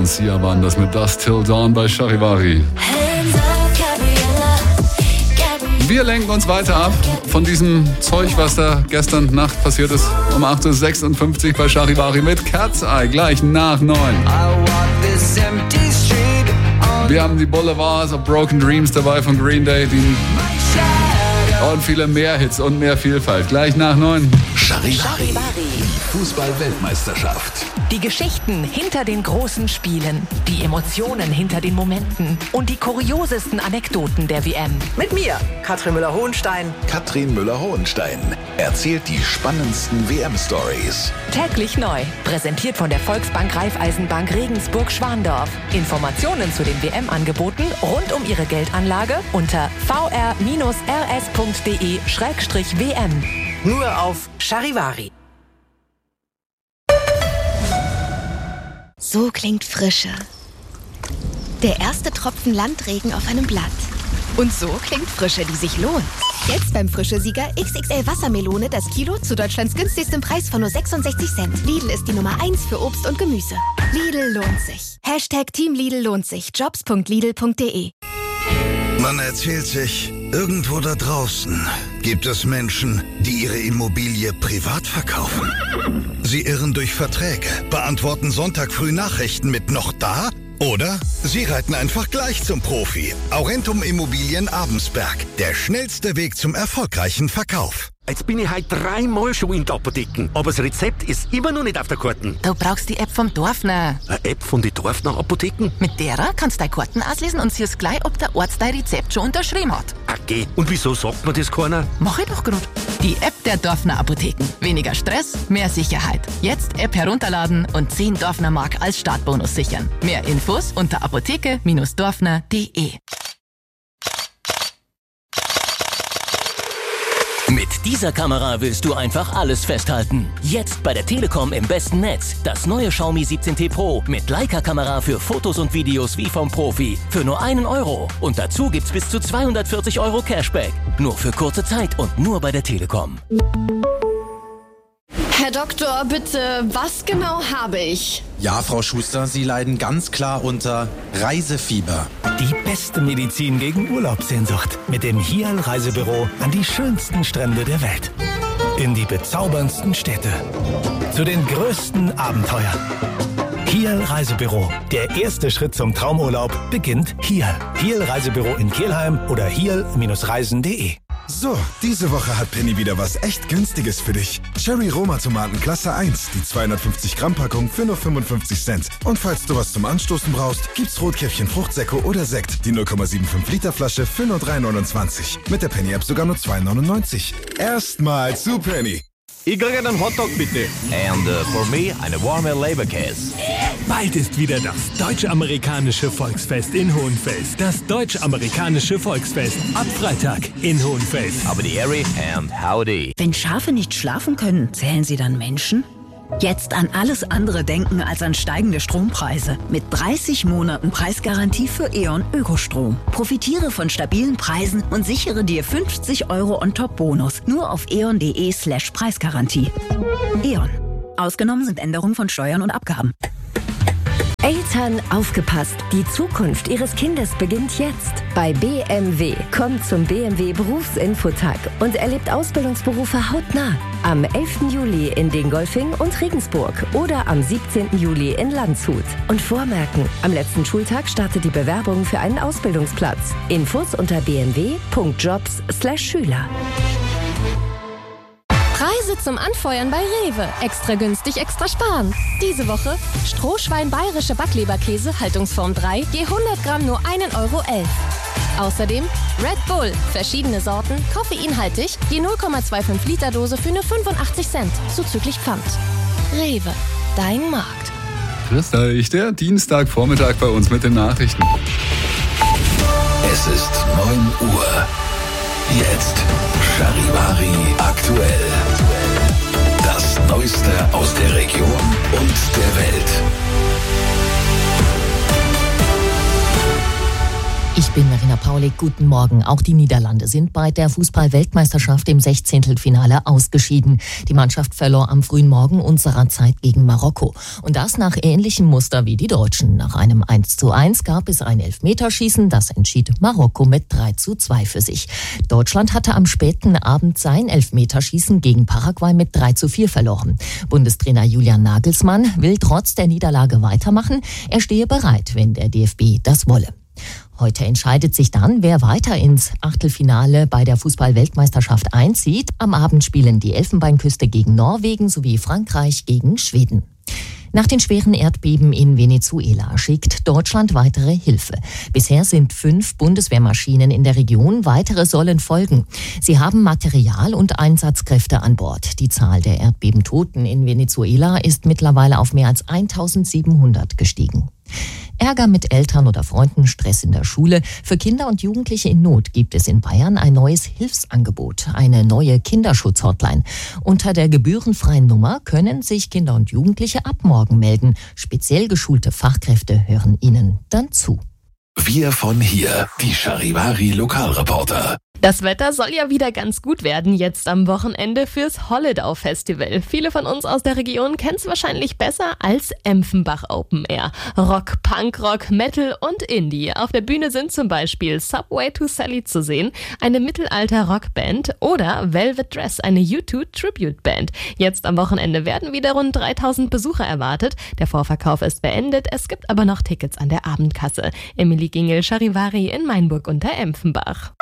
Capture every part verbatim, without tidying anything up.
Sia waren das mit Dusk Till Dawn bei Charivari. Wir lenken uns weiter ab von diesem Zeug, was da gestern Nacht passiert ist, um acht Uhr sechsundfünfzig bei Charivari mit Cat's Eye, gleich nach neun. Wir haben die Boulevards of Broken Dreams dabei von Green Day, die und viele mehr Hits und mehr Vielfalt. Gleich nach neun. Charivari. Fußball-Weltmeisterschaft. Die Geschichten hinter den großen Spielen, die Emotionen hinter den Momenten und die kuriosesten Anekdoten der W M. Mit mir, Katrin Müller-Hohenstein. Katrin Müller-Hohenstein erzählt die spannendsten W M-Stories. Täglich neu. Präsentiert von der Volksbank Raiffeisenbank Regensburg-Schwandorf. Informationen zu den W M-Angeboten rund um Ihre Geldanlage unter v r r s punkt d e slash w m. Nur auf Charivari. So klingt Frische. Der erste Tropfen Landregen auf einem Blatt. Und so klingt Frische, die sich lohnt. Jetzt beim Frische-Sieger X X L Wassermelone das Kilo zu Deutschlands günstigstem Preis von nur sechsundsechzig Cent. Lidl ist die Nummer eins für Obst und Gemüse. Lidl lohnt sich. Hashtag Team Lidl lohnt sich. jobs punkt lidl punkt d e. Man erzählt sich, irgendwo da draußen gibt es Menschen, die ihre Immobilie privat verkaufen. Sie irren durch Verträge, beantworten Sonntag früh Nachrichten mit „noch da?" Oder sie reiten einfach gleich zum Profi. Aurentum Immobilien Abensberg. Der schnellste Weg zum erfolgreichen Verkauf. Jetzt bin ich heute dreimal schon in der Apotheke, aber das Rezept ist immer noch nicht auf der Karte. Du brauchst die App vom Dorfner. Eine App von den Dorfner Apotheken? Mit derer kannst du deine Karten auslesen und siehst gleich, ob der Arzt dein Rezept schon unterschrieben hat. Okay, und wieso sagt mir das keiner? Mach ich doch grad. Die App der Dorfner Apotheken. Weniger Stress, mehr Sicherheit. Jetzt App herunterladen und zehn Dorfner Mark als Startbonus sichern. Mehr Infos unter apotheke dorfner punkt d e. Mit dieser Kamera willst du einfach alles festhalten. Jetzt bei der Telekom im besten Netz. Das neue Xiaomi siebzehn T Pro mit Leica-Kamera für Fotos und Videos wie vom Profi. Für nur einen Euro. Und dazu gibt's bis zu zweihundertvierzig Euro Cashback. Nur für kurze Zeit und nur bei der Telekom. Herr Doktor, bitte, was genau habe ich? Ja, Frau Schuster, Sie leiden ganz klar unter Reisefieber. Die beste Medizin gegen Urlaubssehnsucht mit dem Hial Reisebüro an die schönsten Strände der Welt. In die bezauberndsten Städte. Zu den größten Abenteuern. Hial Reisebüro. Der erste Schritt zum Traumurlaub beginnt hier. Hial Reisebüro in Kelheim oder hial Reisen punkt d e. So, diese Woche hat Penny wieder was echt Günstiges für dich. Cherry Roma Tomaten Klasse eins, die zweihundertfünfzig Gramm Packung für nur fünfundfünfzig Cent. Und falls du was zum Anstoßen brauchst, gibt's Rotkäppchen Fruchtsäcke oder Sekt, die null Komma fünfundsiebzig Liter Flasche für nur drei neunundzwanzig. Mit der Penny App sogar nur zwei neunundneunzig. Erstmal zu Penny. Ich kriege einen Hotdog bitte. And uh, for me, eine warme Leberkäse. Bald ist wieder das Deutsch-Amerikanische Volksfest in Hohenfels. Das Deutsch-Amerikanische Volksfest. Ab Freitag in Hohenfels. Aber die Harry and howdy. Wenn Schafe nicht schlafen können, zählen sie dann Menschen? Jetzt an alles andere denken als an steigende Strompreise. Mit dreißig Monaten Preisgarantie für E.ON Ökostrom. Profitiere von stabilen Preisen und sichere dir fünfzig Euro On-Top-Bonus. Nur auf eon punkt de slash Preisgarantie. E.ON. Ausgenommen sind Änderungen von Steuern und Abgaben. Eltern, aufgepasst! Die Zukunft Ihres Kindes beginnt jetzt. Bei B M W. Kommt zum B M W Berufsinfotag und erlebt Ausbildungsberufe hautnah. Am elften Juli in Dingolfing und Regensburg oder am siebzehnten Juli in Landshut. Und vormerken, am letzten Schultag startet die Bewerbung für einen Ausbildungsplatz. Infos unter b m w punkt jobs slash schüler. Preise zum Anfeuern bei Rewe. Extra günstig, extra sparen. Diese Woche Strohschwein bayerische Backleberkäse, Haltungsform drei, je hundert Gramm nur ein Euro elf. Außerdem Red Bull, verschiedene Sorten, koffeinhaltig, je null Komma fünfundzwanzig Liter Dose für nur fünfundachtzig Cent, zuzüglich Pfand. Rewe, dein Markt. Grüß euch, der Dienstagvormittag bei uns mit den Nachrichten. Es ist neun Uhr. Jetzt Charivari aktuell. Das Neueste aus der Region und der Welt. Ich bin Marina Anna Paulik, guten Morgen. Auch die Niederlande sind bei der Fußball-Weltmeisterschaft im Sechzehntelfinale ausgeschieden. Die Mannschaft verlor am frühen Morgen unserer Zeit gegen Marokko. Und das nach ähnlichem Muster wie die Deutschen. Nach einem eins zu eins gab es ein Elfmeterschießen. Das entschied Marokko mit drei zu zwei für sich. Deutschland hatte am späten Abend sein Elfmeterschießen gegen Paraguay mit drei zu vier verloren. Bundestrainer Julian Nagelsmann will trotz der Niederlage weitermachen. Er stehe bereit, wenn der D F B das wolle. Heute entscheidet sich dann, wer weiter ins Achtelfinale bei der Fußball-Weltmeisterschaft einzieht. Am Abend spielen die Elfenbeinküste gegen Norwegen sowie Frankreich gegen Schweden. Nach den schweren Erdbeben in Venezuela schickt Deutschland weitere Hilfe. Bisher sind fünf Bundeswehrmaschinen in der Region, weitere sollen folgen. Sie haben Material und Einsatzkräfte an Bord. Die Zahl der Erdbebentoten in Venezuela ist mittlerweile auf mehr als eintausendsiebenhundert gestiegen. Ärger mit Eltern oder Freunden, Stress in der Schule. Für Kinder und Jugendliche in Not gibt es in Bayern ein neues Hilfsangebot, eine neue Kinderschutz-Hotline. Unter der gebührenfreien Nummer können sich Kinder und Jugendliche ab morgen melden. Speziell geschulte Fachkräfte hören ihnen dann zu. Wir von hier, die Charivari Lokalreporter. Das Wetter soll ja wieder ganz gut werden jetzt am Wochenende fürs Holledau Festival. Viele von uns aus der Region kennen es wahrscheinlich besser als Empfenbach Open Air. Rock, Punkrock, Metal und Indie. Auf der Bühne sind zum Beispiel Subway to Sally zu sehen, eine Mittelalter-Rockband, oder Velvet Dress, eine U zwei Tribute-Band. Jetzt am Wochenende werden wieder rund dreitausend Besucher erwartet. Der Vorverkauf ist beendet, es gibt aber noch Tickets an der Abendkasse. Emily Gingel, Charivari in Mainburg unter Empfenbach.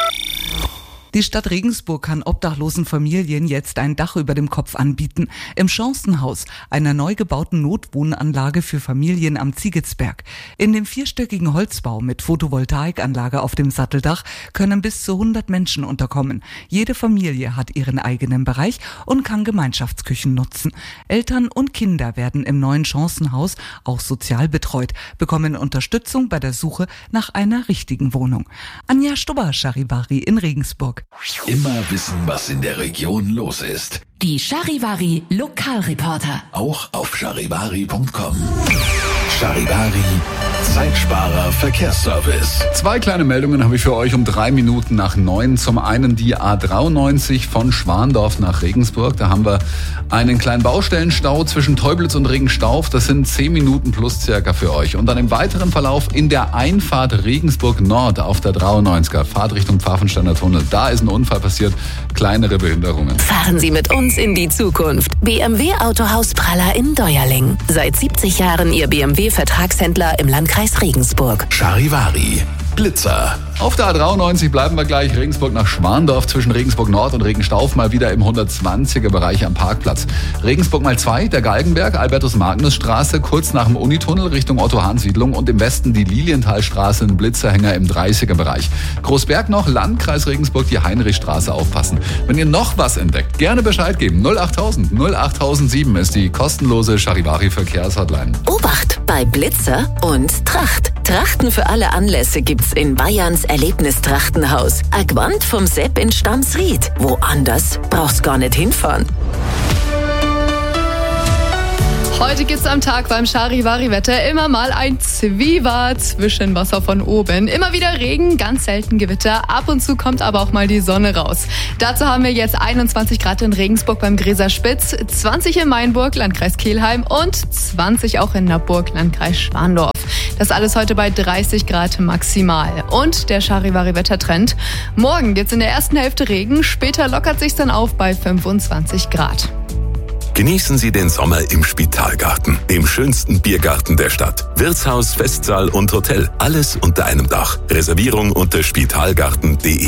Die Stadt Regensburg kann obdachlosen Familien jetzt ein Dach über dem Kopf anbieten. Im Chancenhaus, einer neu gebauten Notwohnanlage für Familien am Ziegitzberg. In dem vierstöckigen Holzbau mit Photovoltaikanlage auf dem Satteldach können bis zu hundert Menschen unterkommen. Jede Familie hat ihren eigenen Bereich und kann Gemeinschaftsküchen nutzen. Eltern und Kinder werden im neuen Chancenhaus auch sozial betreut, bekommen Unterstützung bei der Suche nach einer richtigen Wohnung. Anja Stubber, Charivari in Regensburg. Immer wissen, was in der Region los ist. Die Charivari Lokalreporter. Auch auf charivari punkt com. Charivari, Zeitsparer Verkehrsservice. Zwei kleine Meldungen habe ich für euch um drei Minuten nach neun. Zum einen die A dreiundneunzig von Schwandorf nach Regensburg. Da haben wir einen kleinen Baustellenstau zwischen Teublitz und Regenstauf. Das sind zehn Minuten plus circa für euch. Und dann im weiteren Verlauf in der Einfahrt Regensburg Nord auf der dreiundneunziger, Fahrtrichtung Pfaffensteiner Tunnel. Da ist ein Unfall passiert, kleinere Behinderungen. Fahren Sie mit uns in die Zukunft. B M W Autohaus Praller in Deuerling. Seit siebzig Jahren Ihr B M W-Vertragshändler im Landkreis Regensburg. Charivari, Blitzer. Auf der A dreiundneunzig bleiben wir gleich. Regensburg nach Schwandorf zwischen Regensburg Nord und Regenstauf mal wieder im hundertzwanziger Bereich am Parkplatz. Regensburg mal zwei, der Galgenberg, Albertus-Magnus-Straße, kurz nach dem Unitunnel Richtung Otto-Hahn-Siedlung und im Westen die Lilienthalstraße, ein Blitzerhänger im dreißiger Bereich. Großberg noch, Landkreis Regensburg, die Heinrichstraße, aufpassen. Wenn ihr noch was entdeckt, gerne Bescheid geben. null achttausend, null achttausendsieben ist die kostenlose Charivari-Verkehrshotline. Obacht bei Blitzer und Tracht. Trachten für alle Anlässe gibt's in Bayerns Erlebnistrachtenhaus. Agwand vom Sepp in Stamsried. Woanders brauchst gar nicht hinfahren. Heute gibt's am Tag beim Charivari-Wetter immer mal ein Zwieber zwischen Wasser von oben. Immer wieder Regen, ganz selten Gewitter. Ab und zu kommt aber auch mal die Sonne raus. Dazu haben wir jetzt einundzwanzig Grad in Regensburg beim Gräser Spitz, zwanzig in Mainburg, Landkreis Kelheim und zwanzig auch in Naburg, Landkreis Schwandorf. Das alles heute bei dreißig Grad maximal. Und der Charivari-Wettertrend. Morgen gibt's in der ersten Hälfte Regen, später lockert sich's dann auf bei fünfundzwanzig Grad. Genießen Sie den Sommer im Spitalgarten, dem schönsten Biergarten der Stadt. Wirtshaus, Festsaal und Hotel, alles unter einem Dach. Reservierung unter spitalgarten punkt de.